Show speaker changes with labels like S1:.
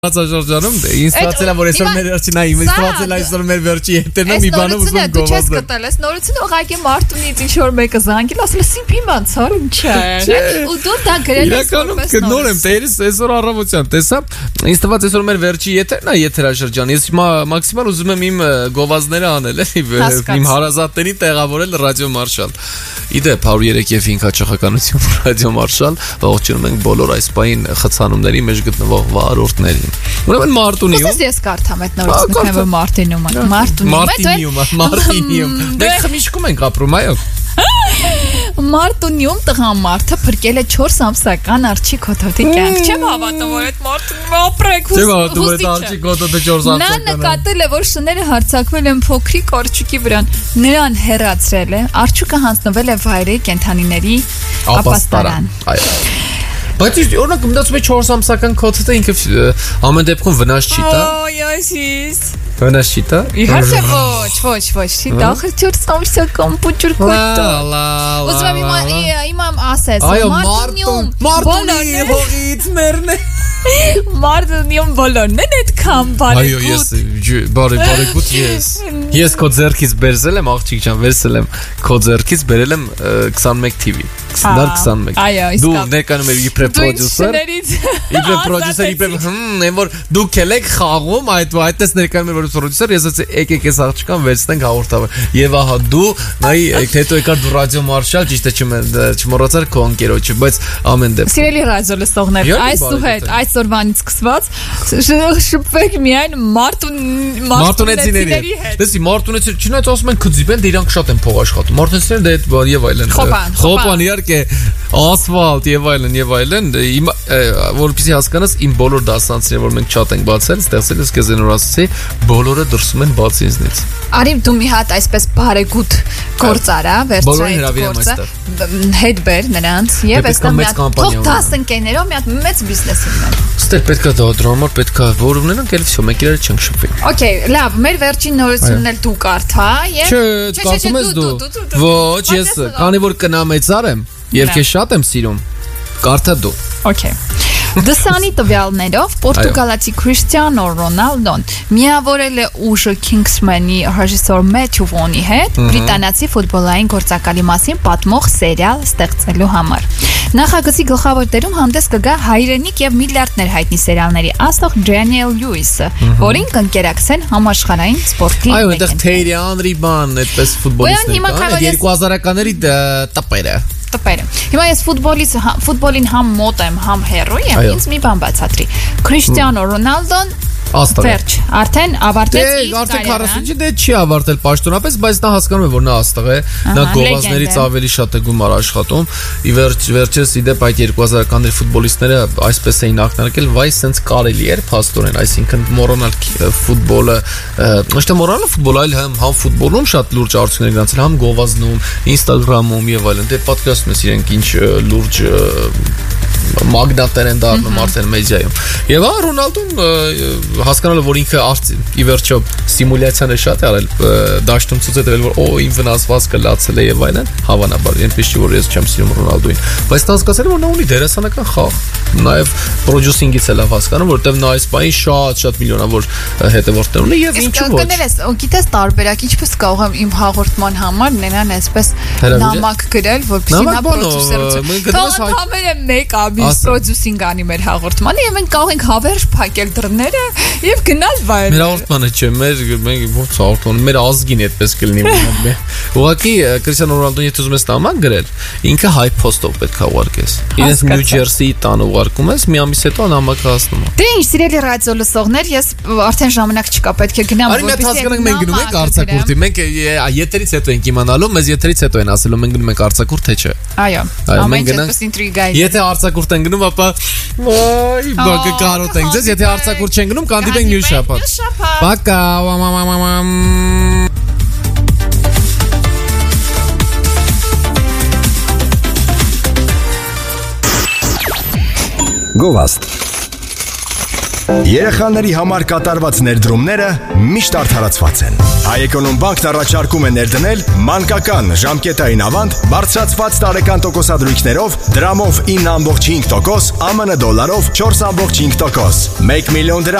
S1: Շրջանում ինստացիա որ այսօր մեր վերջին այ ինստացիա այսօր մեր վերջի հետերն մի բանը ուզում գովազդ։
S2: Դու չես կտալ, այս նորությունը ուղղակի Մարտունից ինչ որ մեկը զանգել, ասել սիփ իման ցար ինչ է։ Ու դու դա գրել ես որպես
S1: նոր եմ տերես այսօր առավոտյան տեսա ինձ թվաց այսօր մեր վերջի եթերն է եթերաշրջան։ Ես մաքսիմալ ուզում եմ իմ գովազդները անել, իմ հարազատներին տեղավորել ռադիո Մարշալ։ Իդեպ 103.5 հաճախականություն ռադիո Մարշալ, ողջունում ենք բոլոր այս պահին խցանումների մեջ գտնվող վարորդներին։ Ուրեմն Մարտունիում։
S2: Ո՞նց ես կարդամ այդ նորից մեկը Մարտինիում։
S1: Մարտինիում։ Մենք խմիչքում ենք ապրում, այո։
S2: Մարտունիում տղամարդը փրկել է 4 ամսական արջի կոթոտի կյանք։ Չեմ հավատում, որ այդ Մարտունիում ապրեք
S1: Չեմ հավատում, որ արջի կոթոտը 4 ամսական։
S2: Նա նկատել է, որ շները հարձակվել են փոքրիկ արջուկի վրա։ Նրան հեռացրել է, արջուկը հանձնվել է վայրի կենդանիների ապաստարան։
S1: Այո։ Բայց օրինակ մտածում եմ 4 ամսական կոթոտը ինքը ամեն դեպքում վնաս չի տա։
S2: Այո,
S1: վնաս չի տա։
S2: Իհարկե ոչ, չի տա, 4 ամսական փոքր կոթոտը։ Ուզում եմ իմամ ասես,
S1: Մարտունի հողից մերն է։
S2: Մարտունիում բոլորն են այդքան բարեգութ։
S1: Այո, ես բարեգութ ես քո ձեռքից բերել եմ աղջիկ ջան, վերցել եմ քո ձեռքից բերել եմ 21 TV 21
S2: Այո,
S1: դու ներկայանում ես իբրե պրոդյուսեր իբրե այն որ դուք եք խաղում այդտես ներկայանում ես պրոդյուսեր ես ասեցի եկեք այս աղջկան վերցնենք հաղորդավար եւ ահա դու նայ հետո եկար դու ռադիո Մարշալ ճիշտ է չմոռացար քո անկերոջը բայց ամեն դեպքում
S2: սիրելի ռադիո լսողներ այսուհետ այսօրվանից սկսված շփվեք միայն մարտունեցիների հետ
S1: դեսի մարտունեցիները չնայած ասում են քծիպեն դե իրանք շատ են փող աշխատում մարտունեցիները դա եւ այլն խոպան իհարկե ասֆալտ եւ այլն որպեսզի հասկանաս իմ բոլոր դասանցիները որ մենք չաթ ենք բացել ստեղծել ես քեզ նոր ասացի բոլորը դրսում են բաց ինձնից
S2: արի դու մի հատ այսպես բարեգութ գործ արա վերջին գործը հետ բեր նրանց եւ այստեղ մի հատ թող 10 ընկերներով մի հատ մեծ բիզնես ունեն
S1: ստեղ պետքա դրա համար պետքա որ ունենանք էլ վсё մենք իրար չենք շփվի
S2: Okay լավ մեր վերջին նորությունն էլ դու կարդա եւ
S1: Չէ կարծում ես դու ոչ ես քանի որ կնամեցար եմ եւ քեզ շատ եմ սիրում կարդա դու
S2: Okay Դսանի տվյալներով Պորտուգալացի Քրիստիանո Ռոնալդոն միավորել է ուժը Kingsman-ի ռեժիսոր Մեթյու Վոնի հետ բրիտանացի ֆուտբոլային գործակալի մասին պատմող սերիալ ստեղծելու համար։ Նախագծի գլխավոր դերում հանդես կգա հայրենիք եւ միլիարդներ հայտնի սերիալների աստղ Դենիել Լյուիսը, որին կընկերակցեն համաշխարհային սպորտի
S1: Այո, այդտեղ Թեյրի Անրի բան, այդպես ֆուտբոլիստներ կան, 2000-ականների տպերը
S2: Հիմա ես ֆուտբոլին համ մոտ եմ, համ հեռու եմ, ինձ մի բան բացատրի։ Քրիստիանո Ռոնալդոն Վերջ, արդեն ավարտեց իր
S1: արդեն 40-ը դե չի ավարտել պաշտոնապես, բայց նա հասկանում է, որ նա աստղ է, նա գովազներից ավելի շատ է գումար աշխատում։ Ի վերջերս իդեպ այդ 2000-ականների ֆուտբոլիստները այսպես էին ակնարկել, վայ, սենց կարելի էր փաստորեն, այսինքն մոռանալ ֆուտբոլը, ոչ թե մոռանալ ֆուտբոլը, այլ համ ֆուտբոլում շատ լուրջ արդյունքներ գրանցել, համ գովազդում, Instagram-ում եւ այլն։ Դե պատկերացնում ես իրենք ինչ լուրջ մագնատներ են դառնում արդեն մեդիայում։ Եվ Ռոնալդոն հասկանալով որ ինքը ի վերջո սիմուլյացիան է շատ արել դաշտում ցույց է տվել որ իմ վնասվածքը լացել է եւ այլն հավանաբար այնպես չի որ ես չեմ սիրում Ռոնալդոին բայց նա հասկացել է որ նա ունի դերասանական խաղ նաեւ պրոդյուսինգից է լավ հասկանում որովհետեւ նա այս բանի շատ միլիոնավոր հետևորդներ ունի եւ ինչու ոչ
S2: կներես գիտես տարբերակ ինչպես կարող եմ իմ հաղորդման համար նրան այսպես նամակ գրել որպեսզի նա պրոդյուսերություն մեկ ամիս պրոդյուսինգ անի մեր հաղորդմանը եւ մենք կարող ենք հավերժ փակել դռները եւ գնալ վայր։
S1: Մեր հաղորդմանը չէ, մենք ո՞նց հաղորդում, մեր ազգին այդպես կլինի։ Ուղղակի Քրիստիանո Ռոնալդոն եթե ուզում ես նամակ գրել, ինքը հայ փոստով պետք է ուղարկես։ Իրենց Նյու Ջերսիի տանը ուղարկում ես, մի ամիս հետո նամակը հասնում է։
S2: Դե ինչ սիրելի ռադիո լսողներ, ես արդեն ժամանակ չկա, պետք է գնամ
S1: որպեսզի մենք գնում ենք արձակուրդի։ Մենք եթերից հետո ենք իմանալու, մեզ եթերից հետո են ասելու մենք գնում ենք արձակուրդ թե չէ։
S2: Այո, ամեն ինչպես ինտրիգա է։
S1: Եթե արձակուրդ են գնում, ապա ոյ, բակը կարոտ ենք ձեզ, եթե արձակուրդ չեն գնում, կհանդիպենք մյուս շաբաթ։ Пока.
S3: Գովազդ Երեխաների համար կատարված ներդրումները միշտ արդարացված են։ Հայ-Էկոնոմ բանկն առաջարկում է ներդնել մանկական ժամկետային ավանդ բարձրացված տարեկան տոկոսադրույքներով դրամով 9.5%, ԱՄՆ դոլարով 4.5%։ 1 միլիոն